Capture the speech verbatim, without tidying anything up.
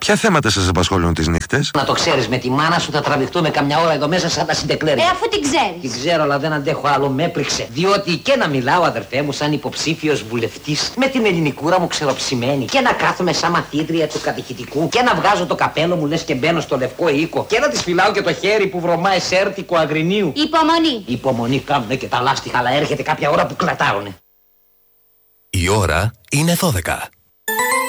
Ποια θέματα σας απασχολούν τις νύχτες? Να το ξέρεις, με τη μάνα σου θα τραβηχτούμε καμιά ώρα εδώ μέσα σαν τα συντεκλέρια. Ε, αφού την ξέρεις. Την ξέρω, αλλά δεν αντέχω άλλο, με έπριξε. Διότι και να μιλάω, αδερφέ μου, σαν υποψήφιος βουλευτής, με την ελληνικούρα μου ξεροψημένη, και να κάθομαι σαν μαθήτρια του κατηχητικού, και να βγάζω το καπέλο μου λες και μπαίνω στο λευκό οίκο, και να της φυλάω και το χέρι που βρωμάει σέρτικο αγρινίου. Υπομονή. Υπομονή κάνουνε και τα λάστιχα, αλλά έρχεται κάποια ώρα που κλατάρουνε. Η ώρα είναι δώδεκα.